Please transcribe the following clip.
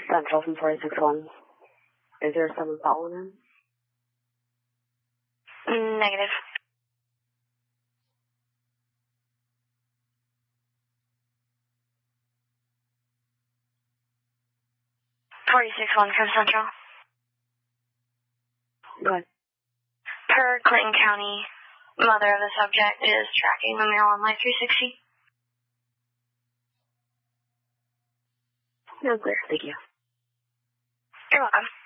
Central from 461. Is there someone following him? Negative. .46-1 from Central. Go ahead. Per Clinton County, mother of the subject is tracking the mail on Life 360. No, clear. Thank you. You're welcome.